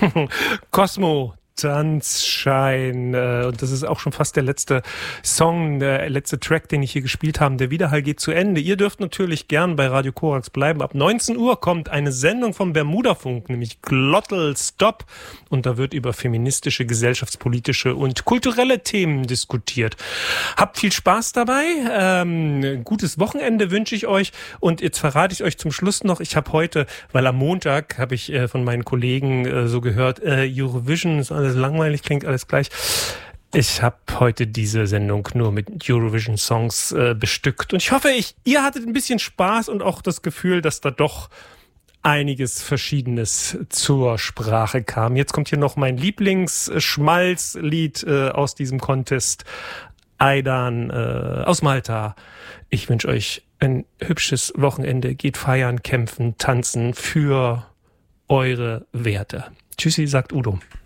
Cosmo, Tanzschein. Und das ist auch schon fast der letzte Song, der letzte Track, den ich hier gespielt habe. Der Widerhall geht zu Ende. Ihr dürft natürlich gern bei Radio Korax bleiben. Ab 19 Uhr kommt eine Sendung vom Bermudafunk, nämlich Glottal Stop. Und da wird über feministische, gesellschaftspolitische und kulturelle Themen diskutiert. Habt viel Spaß dabei. Gutes Wochenende wünsche ich euch. Und jetzt verrate ich euch zum Schluss noch, ich habe heute, weil am Montag habe ich von meinen Kollegen so gehört, Eurovision ist alles langweilig, klingt alles gleich. Ich habe heute diese Sendung nur mit Eurovision-Songs bestückt. Und ich hoffe, ihr hattet ein bisschen Spaß und auch das Gefühl, dass da doch einiges Verschiedenes zur Sprache kam. Jetzt kommt hier noch mein Lieblingsschmalzlied aus diesem Contest. Aidan aus Malta. Ich wünsche euch ein hübsches Wochenende. Geht feiern, kämpfen, tanzen für eure Werte. Tschüssi, sagt Udo.